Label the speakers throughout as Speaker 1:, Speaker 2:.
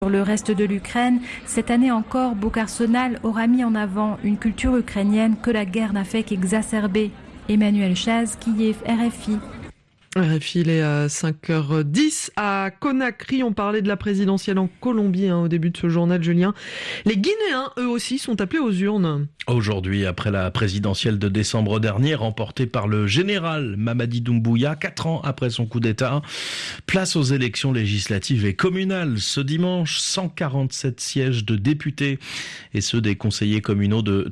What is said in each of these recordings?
Speaker 1: Sur le reste de l'Ukraine, cette année encore, Boucarsenal aura mis en avant une culture ukrainienne que la guerre n'a fait qu'exacerber. Emmanuel Chaz, Kiev, RFI.
Speaker 2: RFI, il est à 5h10 à Conakry. On parlait de la présidentielle en Colombie au début de ce journal, Julien. Les Guinéens, eux aussi, sont appelés aux urnes.
Speaker 3: Aujourd'hui, après la présidentielle de décembre dernier, remportée par le général Mamadi Doumbouya, 4 ans après son coup d'État, place aux élections législatives et communales. Ce dimanche, 147 sièges de députés et ceux des conseillers communaux de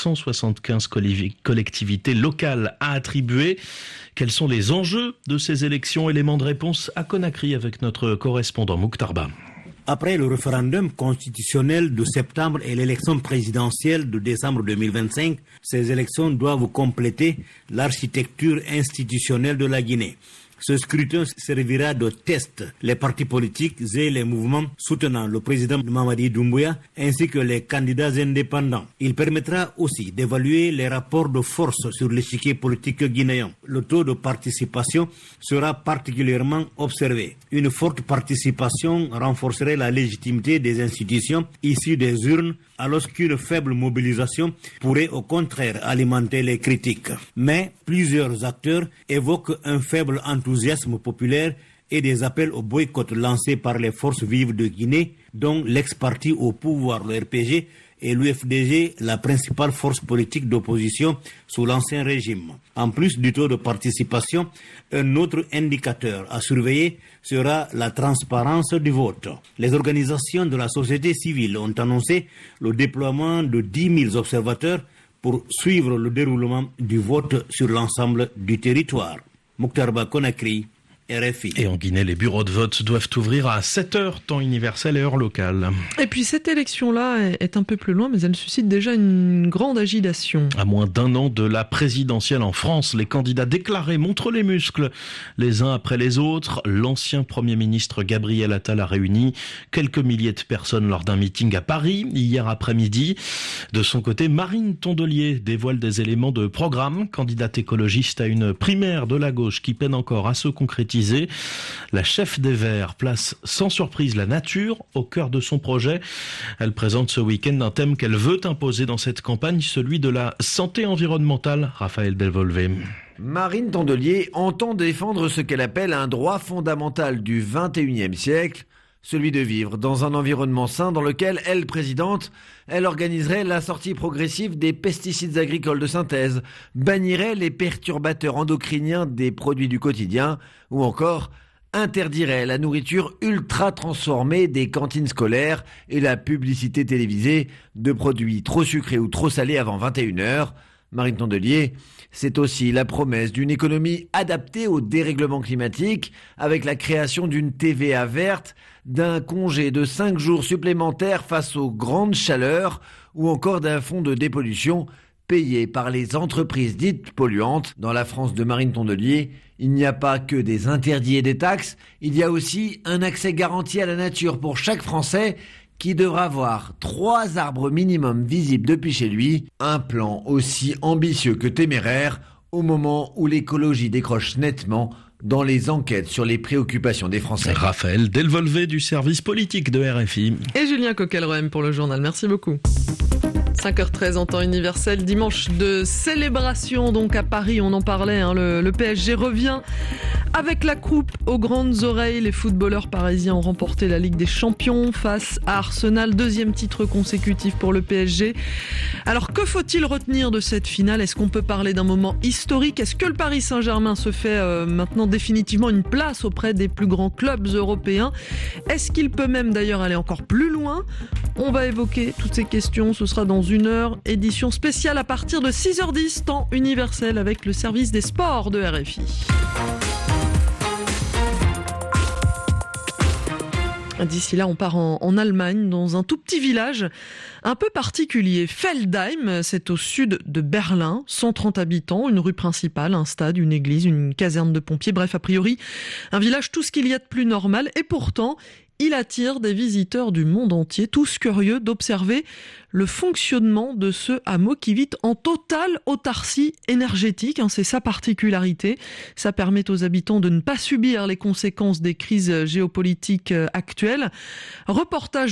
Speaker 3: 375 collectivités locales à attribuer. Quels sont les enjeux de ces élections? Élément de réponse à Conakry avec notre correspondant Mokhtar Ba.
Speaker 4: Après le référendum constitutionnel de septembre et l'élection présidentielle de décembre 2025, ces élections doivent compléter l'architecture institutionnelle de la Guinée. Ce scrutin servira de test. Les partis politiques et les mouvements soutenant le président Mamadi Doumbouya ainsi que les candidats indépendants. Il permettra aussi d'évaluer les rapports de force sur l'échiquier politique guinéen. Le taux de participation sera particulièrement observé. Une forte participation renforcerait la légitimité des institutions issues des urnes, alors qu'une faible mobilisation pourrait au contraire alimenter les critiques. Mais plusieurs acteurs évoquent un faible enthousiasme populaire et des appels au boycott lancés par les forces vives de Guinée, dont l'ex-parti au pouvoir, le RPG, et l'UFDG, la principale force politique d'opposition sous l'ancien régime. En plus du taux de participation, un autre indicateur à surveiller sera la transparence du vote. Les organisations de la société civile ont annoncé le déploiement de 10 000 observateurs pour suivre le déroulement du vote sur l'ensemble du territoire. Mokhtar Ba, Conakry, RFI.
Speaker 3: Et en Guinée, les bureaux de vote doivent ouvrir à 7h, temps universel et heure locale.
Speaker 2: Et puis cette élection-là est un peu plus loin, mais elle suscite déjà une grande agitation.
Speaker 3: À moins d'un an de la présidentielle en France, les candidats déclarés montrent les muscles les uns après les autres. L'ancien Premier ministre Gabriel Attal a réuni quelques milliers de personnes lors d'un meeting à Paris hier après-midi. De son côté, Marine Tondelier dévoile des éléments de programme. Candidate écologiste à une primaire de la gauche qui peine encore à se concrétiser. La chef des Verts place sans surprise la nature au cœur de son projet. Elle présente ce week-end un thème qu'elle veut imposer dans cette campagne, celui de la santé environnementale. Raphaël Delvolvé.
Speaker 5: Marine Tondelier entend défendre ce qu'elle appelle un droit fondamental du 21e siècle, celui de vivre dans un environnement sain dans lequel elle, présidente, elle organiserait la sortie progressive des pesticides agricoles de synthèse, bannirait les perturbateurs endocriniens des produits du quotidien ou encore interdirait la nourriture ultra transformée des cantines scolaires et la publicité télévisée de produits trop sucrés ou trop salés avant 21h. Marine Tondelier, c'est aussi la promesse d'une économie adaptée au dérèglement climatique avec la création d'une TVA verte, d'un congé de 5 jours supplémentaires face aux grandes chaleurs ou encore d'un fonds de dépollution payé par les entreprises dites polluantes. Dans la France de Marine Tondelier, il n'y a pas que des interdits et des taxes, il y a aussi un accès garanti à la nature pour chaque Français qui devra avoir 3 arbres minimum visibles depuis chez lui, un plan aussi ambitieux que téméraire au moment où l'écologie décroche nettement dans les enquêtes sur les préoccupations des Français.
Speaker 3: Raphaël Delvolvé du service politique de RFI.
Speaker 2: Et Julien Coquelroem pour le journal. Merci beaucoup. 5h13 en temps universel, dimanche de célébration donc à Paris, on en parlait, le PSG revient avec la coupe aux grandes oreilles. Les footballeurs parisiens ont remporté la Ligue des Champions face à Arsenal, 2e titre consécutif pour le PSG. Alors que faut-il retenir de cette finale? Est-ce qu'on peut parler d'un moment historique? Est-ce que le Paris Saint-Germain se fait maintenant définitivement une place auprès des plus grands clubs européens? Est-ce qu'il peut même d'ailleurs aller encore plus loin? On va évoquer toutes ces questions, ce sera dans une heure, édition spéciale à partir de 6h10, temps universel avec le service des sports de RFI. D'ici là, on part en Allemagne, dans un tout petit village un peu particulier. Feldheim, c'est au sud de Berlin, 130 habitants, une rue principale, un stade, une église, une caserne de pompiers, bref, a priori, un village tout ce qu'il y a de plus normal. Et pourtant, il attire des visiteurs du monde entier, tous curieux d'observer le fonctionnement de ce hameau qui vit en totale autarcie énergétique. C'est sa particularité. Ça permet aux habitants de ne pas subir les conséquences des crises géopolitiques actuelles. Reportage